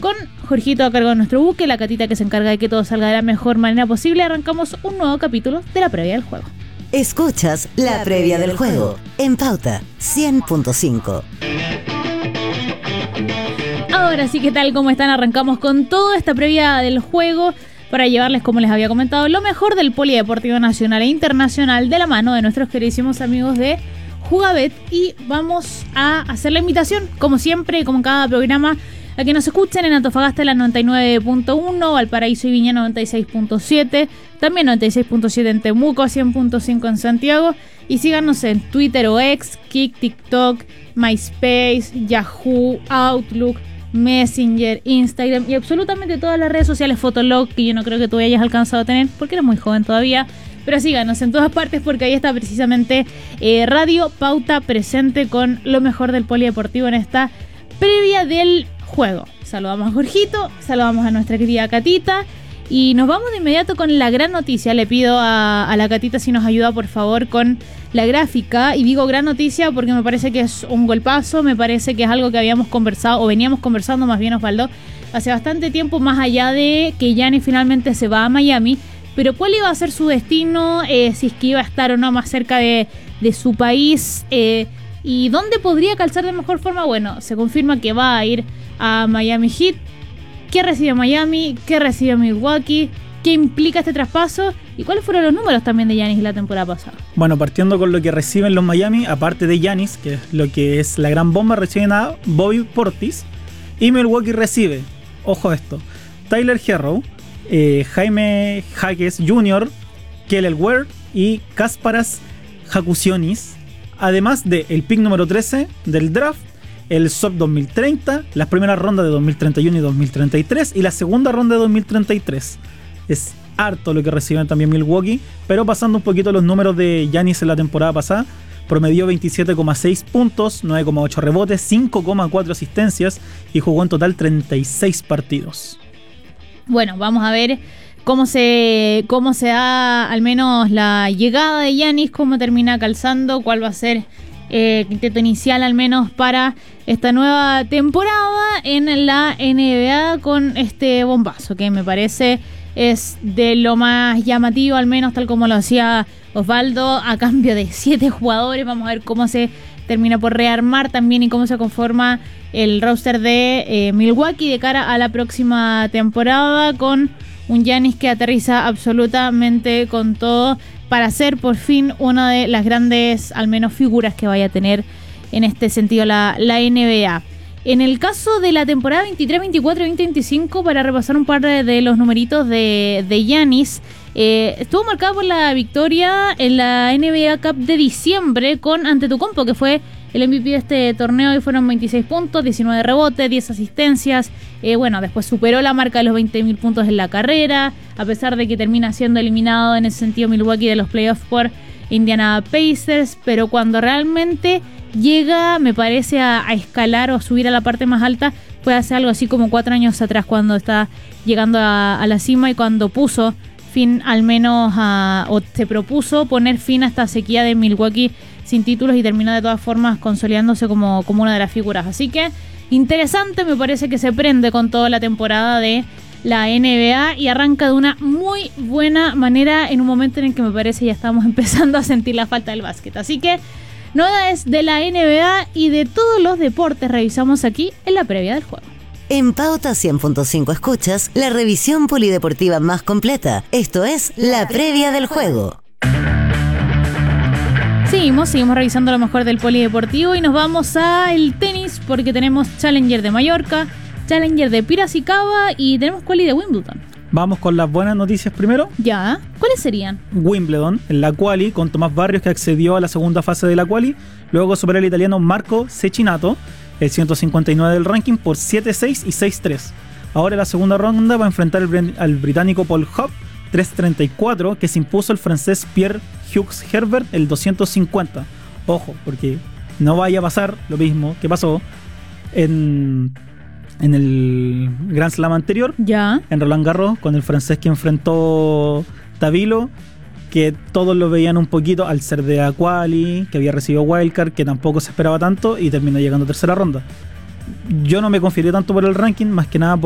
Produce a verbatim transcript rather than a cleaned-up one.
con Jorgito a cargo de nuestro buque, la Catita que se encarga de que todo salga de la mejor manera posible. Arrancamos un nuevo capítulo de la previa del juego. Escuchas la previa del juego en Pauta cien punto cinco. Ahora sí, ¿qué tal? ¿Cómo están? Arrancamos con toda esta previa del juego para llevarles, como les había comentado, lo mejor del polideportivo nacional e internacional de la mano de nuestros queridísimos amigos de Jugabet. Y vamos a hacer la invitación, como siempre, como en cada programa, a que nos escuchen en Antofagasta la noventa y nueve punto uno, Valparaíso y Viña noventa y seis punto siete, también noventa y seis punto siete en Temuco, cien punto cinco en Santiago, y síganos en Twitter o X, Kik, TikTok, MySpace, Yahoo, Outlook, Messenger, Instagram y absolutamente todas las redes sociales, Fotolog, que yo no creo que tú hayas alcanzado a tener porque eres muy joven todavía, pero síganos en todas partes porque ahí está precisamente eh, Radio Pauta presente con lo mejor del polideportivo en esta previa del juego. Saludamos a Jorgito, saludamos a nuestra querida Catita y nos vamos de inmediato con la gran noticia. Le pido a, a la Catita si nos ayuda por favor con la gráfica, y digo gran noticia porque me parece que es un golpazo, me parece que es algo que habíamos conversado o veníamos conversando más bien, Osvaldo, hace bastante tiempo, más allá de que Giannis finalmente se va a Miami, pero cuál iba a ser su destino, eh, si es que iba a estar o no más cerca de, de su país, eh, y dónde podría calzar de mejor forma. Bueno, se confirma que va a ir a Miami Heat. ¿Qué recibe Miami? ¿Qué recibe Milwaukee? ¿Qué implica este traspaso? ¿Y cuáles fueron los números también de Giannis la temporada pasada? Bueno, partiendo con lo que reciben los Miami, aparte de Giannis, que es lo que es la gran bomba, reciben a Bobby Portis. Y Milwaukee recibe, ojo a esto, Tyler Herro, eh, Jaime Jaques junior, Kelly Ware y Kasparas Jakusionis. Además de el pick número trece del draft, el S O P dos mil treinta, las primeras rondas de dos mil treinta y uno y dos mil treinta y tres y la segunda ronda de dos mil treinta y tres. Es harto lo que reciben también Milwaukee, pero pasando un poquito los números de Giannis en la temporada pasada, promedió veintisiete coma seis puntos, nueve coma ocho rebotes, cinco coma cuatro asistencias y jugó en total treinta y seis partidos. Bueno, vamos a ver cómo se, cómo se da al menos la llegada de Giannis, cómo termina calzando, cuál va a ser el eh, quinteto inicial al menos para esta nueva temporada en la N B A con este bombazo que me parece es de lo más llamativo, al menos tal como lo hacía Osvaldo, a cambio de siete jugadores. Vamos a ver cómo se termina por rearmar también y cómo se conforma el roster de eh, Milwaukee de cara a la próxima temporada, con un Giannis que aterriza absolutamente con todo para ser por fin una de las grandes, al menos, figuras que vaya a tener en este sentido la, la N B A. En el caso de la temporada veintitrés veinticuatro y veinte veinticinco, para repasar un par de, de los numeritos de, de Giannis, eh, estuvo marcado por la victoria en la N B A Cup de diciembre con Antetokounmpo, que fue el M V P de este torneo, y fueron veintiséis puntos, diecinueve rebotes, diez asistencias. Eh, bueno, después superó la marca de los veinte mil puntos en la carrera, a pesar de que termina siendo eliminado en ese sentido Milwaukee de los playoffs por Indiana Pacers, pero cuando realmente llega, me parece, a, a escalar o a subir a la parte más alta, fue hace algo así como cuatro años atrás, cuando está llegando a, a la cima y cuando puso fin al menos a, o se propuso poner fin a esta sequía de Milwaukee sin títulos, y terminó de todas formas consolidándose como, como una de las figuras. Así que interesante, me parece que se prende con toda la temporada de la N B A y arranca de una muy buena manera en un momento en el que me parece ya estamos empezando a sentir la falta del básquet. Así que novedades de la N B A y de todos los deportes revisamos aquí en la previa del juego. En Pauta cien punto cinco escuchas la revisión polideportiva más completa. Esto es la previa del juego. Seguimos, seguimos revisando lo mejor del polideportivo y nos vamos al tenis porque tenemos Challenger de Mallorca, Challenger de Piracicaba y tenemos quali de Wimbledon. Vamos con las buenas noticias primero. Ya, ¿cuáles serían? Wimbledon, en la quali, con Tomás Barrios, que accedió a la segunda fase de la quali, luego superó al italiano Marco Cecchinato, el ciento cincuenta y nueve del ranking, por siete seis y seis tres. Ahora en la segunda ronda va a enfrentar al, al británico Paul Hopp, tres treinta y cuatro, que se impuso el francés Pierre Hughes Herbert, el doscientos cincuenta. Ojo, porque no vaya a pasar lo mismo que pasó en, en el Grand Slam anterior, ya, en Roland Garros, con el francés que enfrentó Tabilo, que todos lo veían un poquito al ser de Aquali, que había recibido wildcard, que tampoco se esperaba tanto y terminó llegando a tercera ronda. Yo no me confié tanto por el ranking, más que nada por